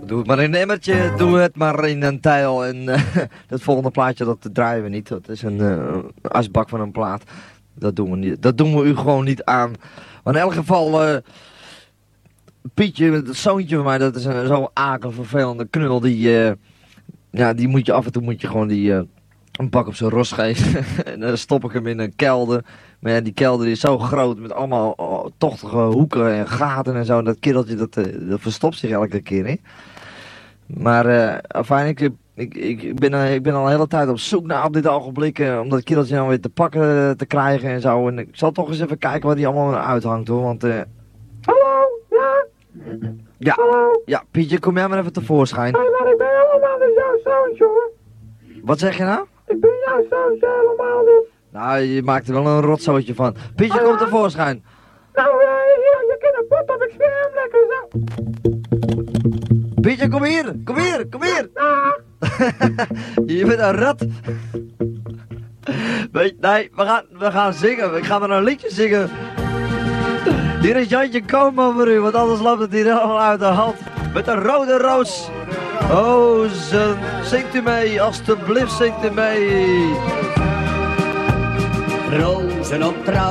Doe het maar in een emmertje, doe het maar in een tijl. En het volgende plaatje, dat draaien we niet. Dat is een asbak van een plaat. Dat doen we niet. Dat doen we u gewoon niet aan. Maar in elk geval, Pietje, het zoontje van mij, dat is een zo'n akelig vervelende knul. Die moet je af en toe gewoon een bak op zijn ros geven. En dan stop ik hem in een kelder. Maar ja, die kelder is zo groot met allemaal tochtige hoeken en gaten en zo. En dat kereltje, dat verstopt zich elke keer, hè. Maar afijn, ik ben al de hele tijd op zoek naar op dit ogenblik. Om dat kereltje nou weer te pakken te krijgen en zo. En ik zal toch eens even kijken wat hij allemaal uithangt, hoor. Want, Hallo, ja? ja, Hallo? ja, Pietje, kom jij maar even tevoorschijn. Hé, maar ik ben helemaal niet jouw zoontje, hoor. Wat zeg je nou? Ik ben jouw zoontje helemaal niet. Nou, je maakt er wel een rotzootje van. Pietje, kom tevoorschijn. Nou, hier, je kunt een pot op, ik smeer hem lekker zo. Pietje, kom hier, kom hier, kom hier. Dag. Je bent een rat. Nee, we gaan zingen. Ik ga maar een liedje zingen. Hier is Jantje Koopman voor u, want anders loopt het hier helemaal uit de hand. Met een rode roos. Oh, zingt u mee, alstublieft zingt u mee. Rozen op trouw.